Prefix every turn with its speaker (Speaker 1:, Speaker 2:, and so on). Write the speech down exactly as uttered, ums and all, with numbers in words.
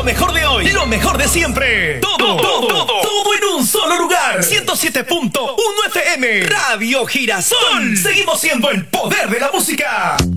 Speaker 1: mejor de hoy, lo mejor de siempre. Todo, todo, todo, todo en un solo lugar. ciento siete punto uno F M, Radio Girasol. Seguimos siendo el poder de la música.